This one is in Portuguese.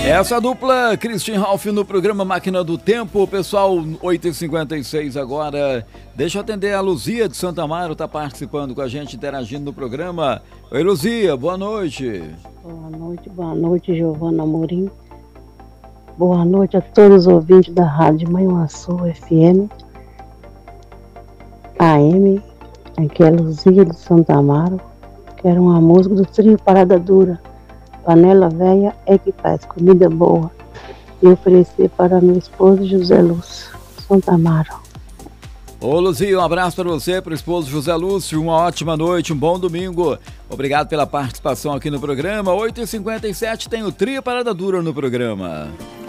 Essa dupla, Christian Ralph no programa Máquina do Tempo. Pessoal, 8h56 agora. Deixa eu atender a Luzia de Santo Amaro, tá participando com a gente, interagindo no programa. Oi, Luzia, boa noite. Boa noite, Giovana Amorim. Boa noite a todos os ouvintes da Rádio Manhuaçu FM AM. Aqui é Luzia de Santo Amaro. Quero uma música do trio Parada Dura. Panela velha é que faz comida boa. E oferecer para meu esposo José Lúcio, Santo Amaro. Ô Luzia, um abraço para você, para o esposo José Lúcio, uma ótima noite, um bom domingo. Obrigado pela participação aqui no programa. 8h57 tem o trio Parada Dura no programa.